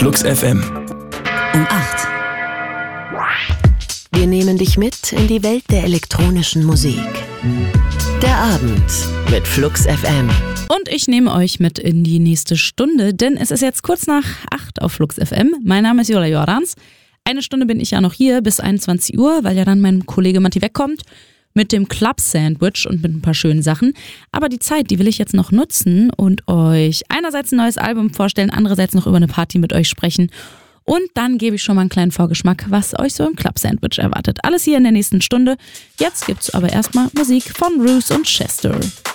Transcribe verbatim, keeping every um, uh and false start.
Flux F M. Um acht. Wir nehmen dich mit in die Welt der elektronischen Musik. Der Abend mit Flux F M. Und ich nehme euch mit in die nächste Stunde, denn es ist jetzt kurz nach acht auf Flux F M. Mein Name ist Jola Jordans. Eine Stunde bin ich ja noch hier bis einundzwanzig Uhr, weil ja dann mein Kollege Matti wegkommt mit dem Club Sandwich und mit ein paar schönen Sachen. Aber die Zeit, die will ich jetzt noch nutzen und euch einerseits ein neues Album vorstellen, andererseits noch über eine Party mit euch sprechen. Und dann gebe ich schon mal einen kleinen Vorgeschmack, was euch so im Club Sandwich erwartet. Alles hier in der nächsten Stunde. Jetzt gibt's aber erstmal Musik von Roos und Chester.